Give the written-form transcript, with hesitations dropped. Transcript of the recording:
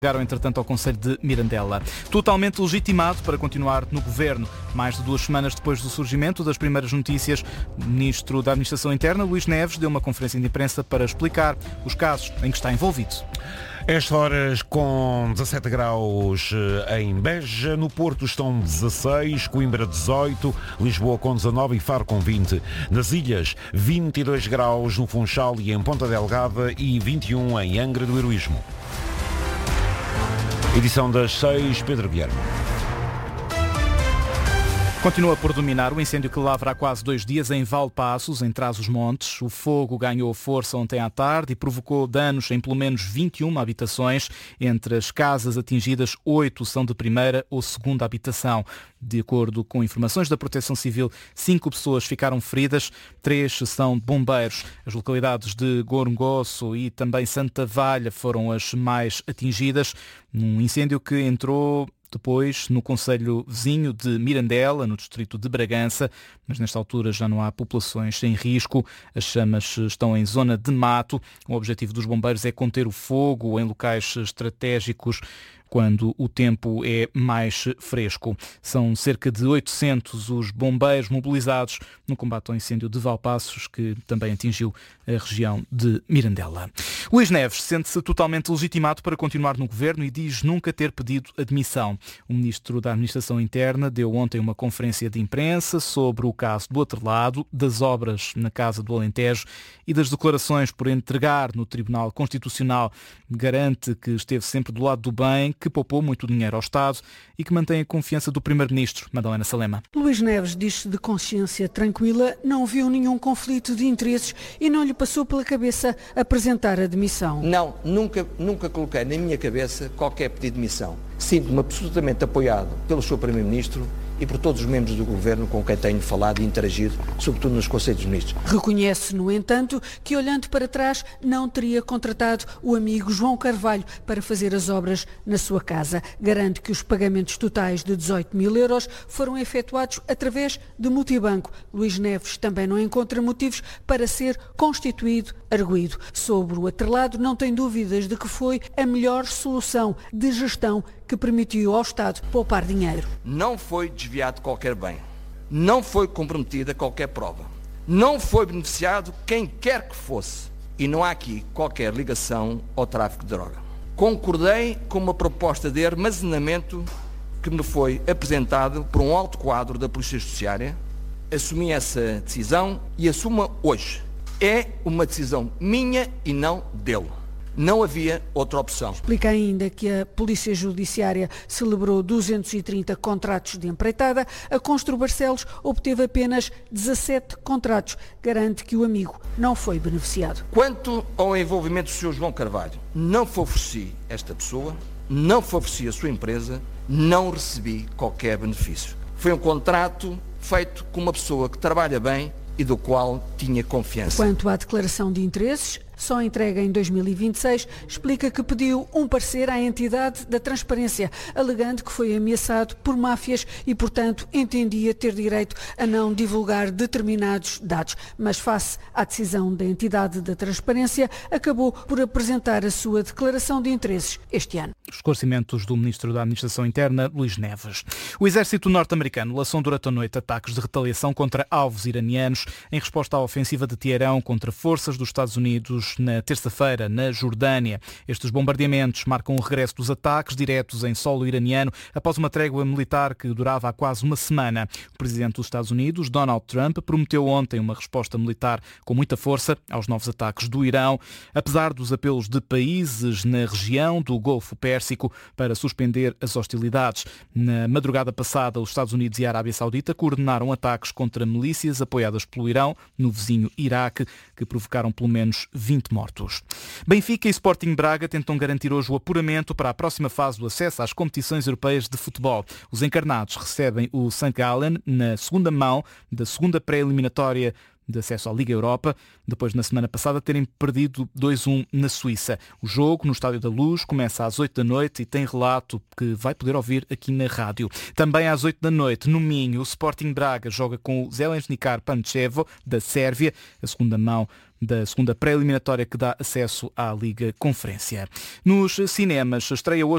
Chegaram, entretanto, ao Conselho de Mirandela. Totalmente legitimado para continuar no governo. Mais de 2 semanas depois do surgimento das primeiras notícias, o Ministro da Administração Interna, Luís Neves, deu uma conferência de imprensa para explicar os casos em que está envolvido. Estas horas com 17 graus em Beja, no Porto estão 16, Coimbra 18, Lisboa com 19 e Faro com 20. Nas ilhas, 22 graus no Funchal e em Ponta Delgada e 21 em Angra do Heroísmo. Edição das 6, Pedro Guilherme. Continua por dominar o incêndio que lavra há quase 2 dias em Valpaços, em Trás-os-Montes. O fogo ganhou força ontem à tarde e provocou danos em pelo menos 21 habitações. Entre as casas atingidas, 8 são de primeira ou segunda habitação. De acordo com informações da Proteção Civil, 5 pessoas ficaram feridas, 3 são bombeiros. As localidades de Gorongoso e também Santa Valha foram as mais atingidas. Num incêndio que entrou depois no concelho vizinho de Mirandela, no distrito de Bragança, mas nesta altura já não há populações em risco. As chamas estão em zona de mato. O objetivo dos bombeiros é conter o fogo em locais estratégicos quando o tempo é mais fresco. São cerca de 800 os bombeiros mobilizados no combate ao incêndio de Valpaços, que também atingiu a região de Mirandela. Luís Neves sente-se totalmente legitimado para continuar no governo e diz nunca ter pedido admissão. O Ministro da Administração Interna deu ontem uma conferência de imprensa sobre o caso do Atrelado, das obras na Casa do Alentejo e das declarações por entregar no Tribunal Constitucional. Garante que esteve sempre do lado do bem, que poupou muito dinheiro ao Estado e que mantém a confiança do Primeiro-Ministro, Madalena Salema. Luís Neves diz-se de consciência tranquila, não viu nenhum conflito de interesses e não lhe passou pela cabeça apresentar a demissão. Não, nunca coloquei na minha cabeça qualquer pedido de demissão. Sinto-me absolutamente apoiado pelo Sr. Primeiro-Ministro e por todos os membros do Governo com quem tenho falado e interagido, sobretudo nos Conselhos de Ministros. Reconhece, no entanto, que olhando para trás não teria contratado o amigo João Carvalho para fazer as obras na sua casa. Garante que os pagamentos totais de 18 mil euros foram efetuados através de multibanco. Luís Neves também não encontra motivos para ser constituído arguido. Sobre o Atrelado, não tem dúvidas de que foi a melhor solução de gestão que permitiu ao Estado poupar dinheiro. Não foi desviado qualquer bem, não foi comprometida qualquer prova, não foi beneficiado quem quer que fosse e não há aqui qualquer ligação ao tráfico de droga. Concordei com uma proposta de armazenamento que me foi apresentado por um alto quadro da Polícia Judiciária, assumi essa decisão e assumo hoje. É uma decisão minha e não dele. Não havia outra opção. Explica ainda que a Polícia Judiciária celebrou 230 contratos de empreitada. A Constru Barcelos obteve apenas 17 contratos. Garante que o amigo não foi beneficiado. Quanto ao envolvimento do Sr. João Carvalho, não favoreci esta pessoa, não favoreci a sua empresa, não recebi qualquer benefício. Foi um contrato feito com uma pessoa que trabalha bem e do qual tinha confiança. Quanto à declaração de interesses, só entrega em 2026, explica que pediu um parecer à entidade da transparência, alegando que foi ameaçado por máfias e, portanto, entendia ter direito a não divulgar determinados dados. Mas, face à decisão da entidade da transparência, acabou por apresentar a sua declaração de interesses este ano. Os esclarecimentos do Ministro da Administração Interna, Luís Neves. O exército norte-americano lançou durante a noite ataques de retaliação contra alvos iranianos em resposta à ofensiva de Teherão contra forças dos Estados Unidos na terça-feira, na Jordânia. Estes bombardeamentos marcam o regresso dos ataques diretos em solo iraniano após uma trégua militar que durava há quase uma semana. O presidente dos Estados Unidos, Donald Trump, prometeu ontem uma resposta militar com muita força aos novos ataques do Irão, apesar dos apelos de países na região do Golfo Pérsico para suspender as hostilidades. Na madrugada passada, os Estados Unidos e a Arábia Saudita coordenaram ataques contra milícias apoiadas pelo Irão, no vizinho Iraque, que provocaram pelo menos 20 mortos. Benfica e Sporting Braga tentam garantir hoje o apuramento para a próxima fase do acesso às competições europeias de futebol. Os encarnados recebem o St. Gallen na segunda mão da segunda pré-eliminatória de acesso à Liga Europa, depois na semana passada terem perdido 2-1 na Suíça. O jogo no Estádio da Luz começa às 8 da noite e tem relato que vai poder ouvir aqui na rádio. Também às 8 da noite, no Minho, o Sporting Braga joga com o Zelenjnikar Pančevo, da Sérvia, a segunda mão da segunda pré-eliminatória que dá acesso à Liga Conferência. Nos cinemas estreia hoje